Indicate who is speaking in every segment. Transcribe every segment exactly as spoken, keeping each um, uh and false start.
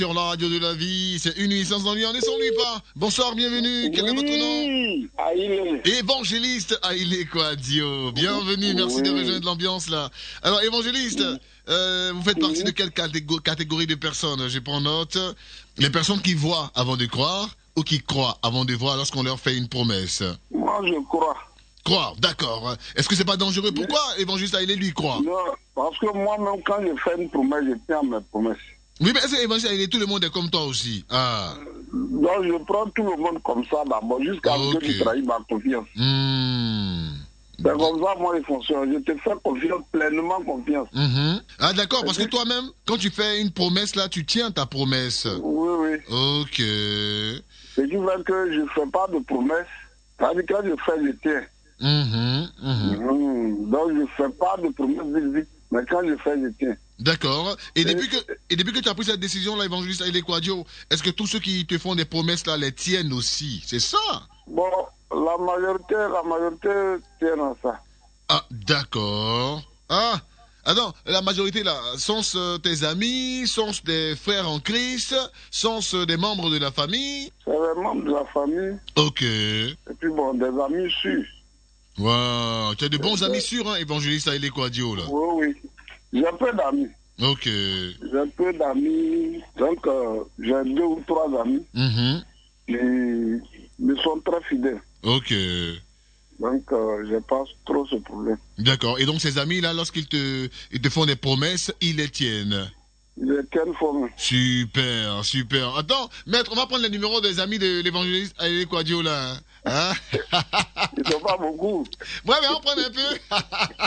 Speaker 1: Sur la radio de la vie, c'est une nuit sans ennui, on est sans lui pas. Bonsoir, bienvenue, quel oui, est votre nom?
Speaker 2: Aïlé.
Speaker 1: Évangéliste Aïlé Kouadio, bienvenue, merci oui. de rejoindre l'ambiance là. Alors, évangéliste, oui. euh, vous faites partie oui. de quelle catégorie de personnes? Je prends note. Les personnes qui voient avant de croire ou qui croient avant de voir lorsqu'on leur fait une promesse?
Speaker 2: Moi, je crois.
Speaker 1: Croire, d'accord. Est-ce que c'est pas dangereux? Pourquoi évangéliste Aïlé lui croit?
Speaker 2: Non, parce que moi-même, quand je fais une promesse, je tiens mes promesses.
Speaker 1: Oui, mais est-ce que évangéliste Aïlé, tout le monde est comme toi aussi? Ah.
Speaker 2: Donc, je prends tout le monde comme ça d'abord, jusqu'à ce okay. que tu trahis ma confiance.
Speaker 1: Mmh.
Speaker 2: C'est comme ça, moi, les fonctionnaires. Je te fais confiance, pleinement confiance.
Speaker 1: Mmh. Ah, d'accord, parce que toi-même, quand tu fais une promesse, là, tu tiens ta promesse.
Speaker 2: Oui, oui.
Speaker 1: Ok.
Speaker 2: Ce qui fait que je ne fais pas de promesse. C'est-à-dire que quand je fais, je tiens.
Speaker 1: Mmh. Mmh.
Speaker 2: Mmh. Donc, je ne fais pas de promesse vite, mais quand je fais, je tiens.
Speaker 1: D'accord. Et, et, depuis que, et depuis que tu as pris cette décision-là, évangéliste Aïlé Kouadio, est-ce que tous ceux qui te font des promesses-là les tiennent aussi? C'est ça?
Speaker 2: Bon, la majorité, la majorité tiennent à ça.
Speaker 1: Ah, d'accord. Ah, attends, la majorité là, sont-ce tes amis, sont-ce des frères en Christ, sont-ce des membres de la famille?
Speaker 2: C'est des membres de la famille.
Speaker 1: Ok.
Speaker 2: Et puis bon, des amis sûrs.
Speaker 1: Wow, tu as de bons amis sûrs, hein, évangéliste Aïlé Kouadio, là?
Speaker 2: Oui, oui. J'ai peu d'amis.
Speaker 1: Ok.
Speaker 2: J'ai peu d'amis. Donc, euh, j'ai deux ou trois amis.
Speaker 1: Mm-hmm.
Speaker 2: Qui me sont très fidèles.
Speaker 1: Ok.
Speaker 2: Donc, euh, je pense trop ce problème.
Speaker 1: D'accord. Et donc, ces amis-là, lorsqu'ils te, ils te font des promesses, ils les tiennent?
Speaker 2: Ils les tiennent formés.
Speaker 1: Super, super. Attends, maître, on va prendre les numéros des amis de l'évangéliste Aïlé Kouadio, là. Hein?
Speaker 2: Ils sont pas beaucoup.
Speaker 1: Ouais, mais on prend un peu.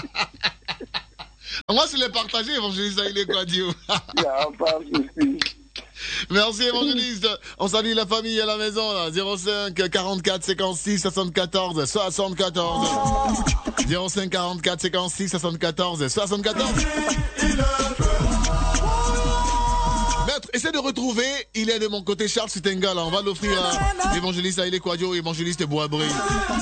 Speaker 1: On va se les partager, évangéliste Aïlé Kouadio.
Speaker 2: Il n'y a pas de souci.
Speaker 1: Merci, évangéliste. On salue la famille à la maison, là. zéro cinq quarante-quatre cinquante-six soixante-quatorze soixante-quatorze. zéro cinq quarante-quatre cinquante-six soixante-quatorze soixante-quatorze. Maître, essaie de retrouver, il est de mon côté, Charles Sutenga, là. On va l'offrir à l'évangéliste Aïlé Kouadio, évangéliste Boisbré.